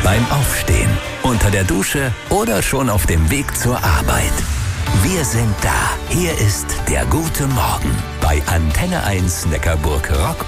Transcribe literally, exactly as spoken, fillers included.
Beim Aufstehen, unter der Dusche oder schon auf dem Weg zur Arbeit. Wir sind da. Hier ist der gute Morgen bei Antenne eins Neckarburg Rock